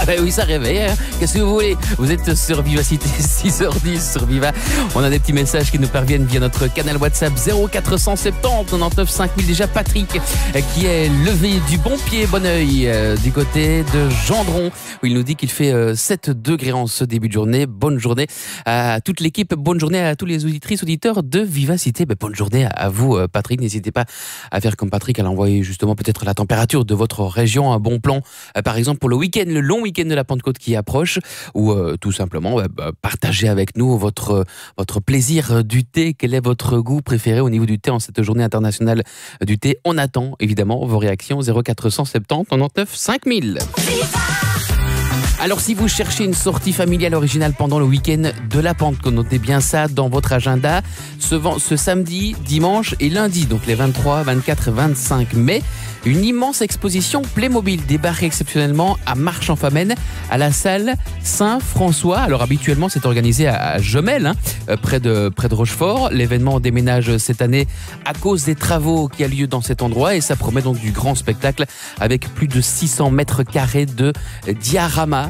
Oui, ça réveille. Hein. Qu'est-ce que vous voulez? Vous êtes sur Vivacité 6h10 sur Viva. On a des petits messages qui nous parviennent via notre canal WhatsApp 0470 99 5000. Déjà Patrick qui est levé du bon pied, bon oeil du côté de Gendron où il nous dit qu'il fait 7 degrés en ce début de journée. Bonne journée à toute l'équipe. Bonne journée à tous les auditrices, auditeurs de Vivacité. Bonne journée à vous Patrick. N'hésitez pas à faire comme Patrick, à l'envoyer justement peut-être la température de votre région, un bon plan par exemple pour le week-end, le long week-end de la Pentecôte qui approche, ou tout simplement partagez avec nous votre plaisir du thé. Quel est votre goût préféré au niveau du thé en cette journée internationale du thé? On attend évidemment vos réactions 0470 99 5000. Alors si vous cherchez une sortie familiale originale pendant le week-end de la Pentecôte, notez bien ça dans votre agenda, ce samedi, dimanche et lundi, donc les 23, 24 et 25 mai, une immense exposition Playmobil débarque exceptionnellement à Marche-en-Famenne, à la salle Saint-François. Alors habituellement c'est organisé à Jemelle, près de Rochefort. L'événement déménage cette année à cause des travaux qui a lieu dans cet endroit et ça promet donc du grand spectacle avec plus de 600 mètres carrés de diorama,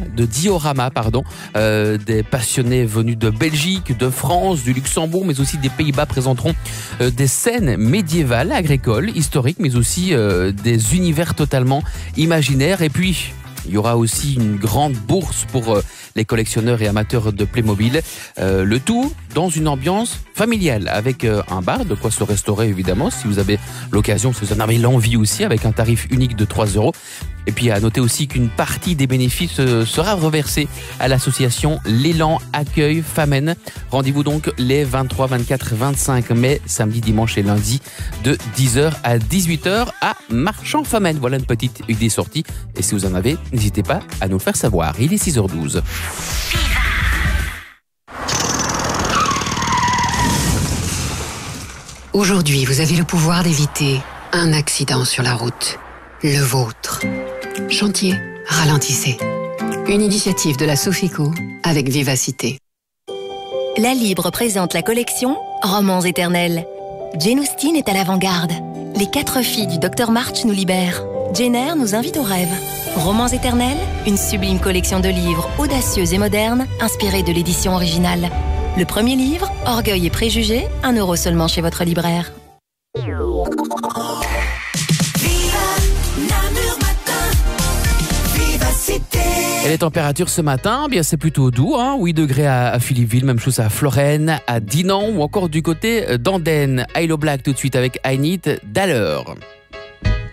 des passionnés venus de Belgique, de France, du Luxembourg, mais aussi des Pays-Bas présenteront des scènes médiévales, agricoles, historiques, mais aussi des univers totalement imaginaires. Et puis, il y aura aussi une grande bourse pour les collectionneurs et amateurs de Playmobil. Le tout dans une ambiance familiale, avec un bar, de quoi se restaurer évidemment, si vous avez l'occasion, si vous en avez l'envie aussi, avec un tarif unique de 3 €. Et puis à noter aussi qu'une partie des bénéfices sera reversée à l'association L'Élan Accueil Famenne. Rendez-vous donc les 23, 24, 25 mai, samedi, dimanche et lundi, de 10h à 18h à Marchand-Famenne. Voilà une petite idée sortie. Et si vous en avez, n'hésitez pas à nous le faire savoir. Il est 6h12. Aujourd'hui, vous avez le pouvoir d'éviter un accident sur la route. Le vôtre. Chantier, ralentissez. Une initiative de la Sofico avec Vivacité. La Libre présente la collection Romans éternels. Jane Austen est à l'avant-garde. Les 4 filles du Dr March nous libèrent. Jane Eyre nous invite au rêve. Romans éternels, une sublime collection de livres audacieux et modernes inspirés de l'édition originale. Le premier livre, Orgueil et préjugés, 1 € seulement chez votre libraire. Et les températures ce matin, bien c'est plutôt doux, 8 degrés à Philippeville, même chose à Florène, à Dinan ou encore du côté d'Andenne. Ailo Black tout de suite avec I Need d'Alors.